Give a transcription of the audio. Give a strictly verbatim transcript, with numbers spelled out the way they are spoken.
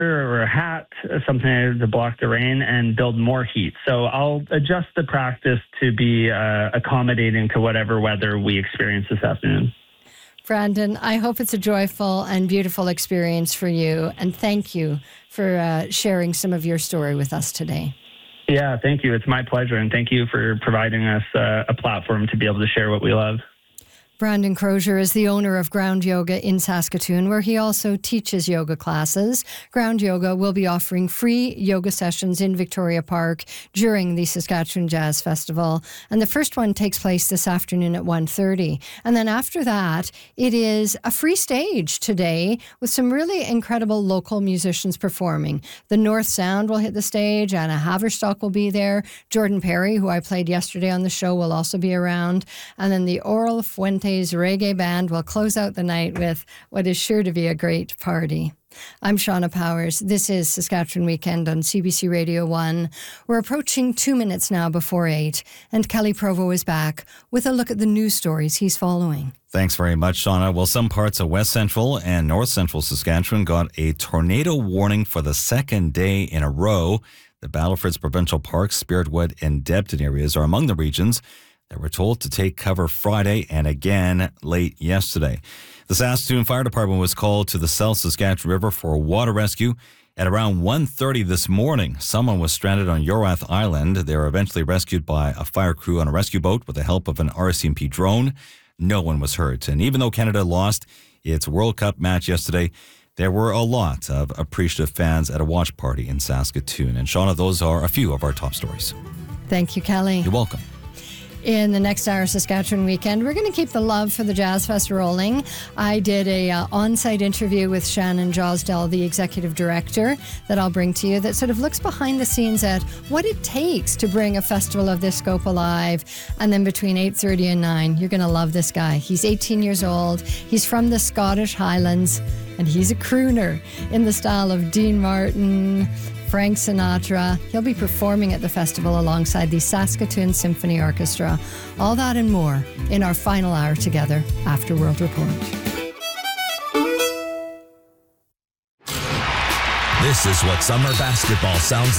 or a hat, something to block the rain, and build more heat. So I'll adjust the practice to be uh, accommodating to whatever weather we experience this afternoon. Brandon, I hope it's a joyful and beautiful experience for you. And thank you for uh, sharing some of your story with us today. Yeah, thank you. It's my pleasure. And thank you for providing us uh, a platform to be able to share what we love. Brandon Crozier is the owner of Ground Yoga in Saskatoon, where he also teaches yoga classes. Ground Yoga will be offering free yoga sessions in Victoria Park during the Saskatchewan Jazz Festival. And the first one takes place this afternoon at one thirty. And then after that, it is a free stage today with some really incredible local musicians performing. The North Sound will hit the stage. Anna Haverstock will be there. Jordan Perry, who I played yesterday on the show, will also be around. And then the Oral Fuente Reggae Band will close out the night with what is sure to be a great party. I'm Shauna Powers. This is Saskatchewan Weekend on C B C Radio one. We're approaching two minutes now before eight, and Kelly Provo is back with a look at the news stories he's following. Thanks very much, Shauna. Well, some parts of West Central and North Central Saskatchewan got a tornado warning for the second day in a row. The Battlefords Provincial Park, Spiritwood, and Debton areas are among the regions that were told to take cover Friday and again late yesterday. The Saskatoon Fire Department was called to the South Saskatchewan River for a water rescue. At around one thirty this morning, someone was stranded on Yorath Island. They were eventually rescued by a fire crew on a rescue boat with the help of an R C M P drone. No one was hurt. And even though Canada lost its World Cup match yesterday, there were a lot of appreciative fans at a watch party in Saskatoon. And Shauna, those are a few of our top stories. Thank you, Kelly. You're welcome. In the next hour, Saskatchewan Weekend, we're going to keep the love for the Jazz Fest rolling. I did a uh, on-site interview with Shannon Josdell, the executive director, that I'll bring to you, that sort of looks behind the scenes at what it takes to bring a festival of this scope alive. And then between eight thirty and nine, you're going to love this guy. He's eighteen years old. He's from the Scottish Highlands, and he's a crooner in the style of Dean Martin, Frank Sinatra. He'll be performing at the festival alongside the Saskatoon Symphony Orchestra. All that and more in our final hour together after World Report. This is what summer basketball sounds like.